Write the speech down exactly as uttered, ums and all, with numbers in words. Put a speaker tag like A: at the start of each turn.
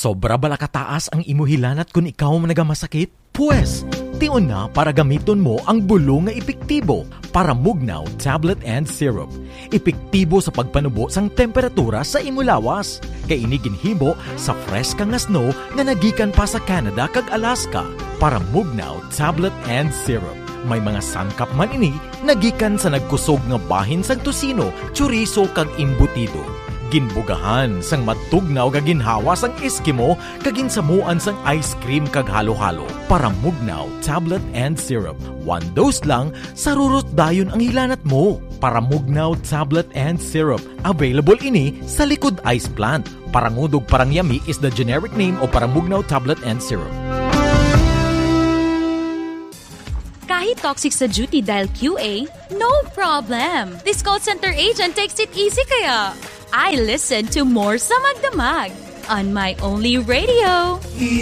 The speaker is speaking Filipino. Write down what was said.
A: Sobra bala kataas ang imuhilanat kung ikaw nagamasakit? Pwes, tion na para gamiton mo ang bulong nga epektibo para Mugnaw Tablet and Syrup. Epektibo sa pagpanubo sang temperatura sa imulawas. Kay ini ginhimo sa fresh nga snow nga nagikan pa sa Canada kag Alaska para Mugnaw Tablet and Syrup. May mga sangkap man ini nagikan sa nagkusog nga bahin sang tosino, chorizo kag imbutido. Ginbugahan sang matugnaw kag ginhawa sang Eskimo kag ginsamuan sang ice cream kag halo-halo. Para Mugnaw Tablet and Syrup. One dose lang, sarurot dayon ang hilanat mo. Para Mugnaw Tablet and Syrup. Available ini sa likod ice plant. Parangudog Parangyami is the generic name o Para Mugnaw Tablet and Syrup.
B: Kahit toxic sa duty dahil Q A, no problem. This call center agent takes it easy kaya. I listen to more sa Magdamag on my only radio.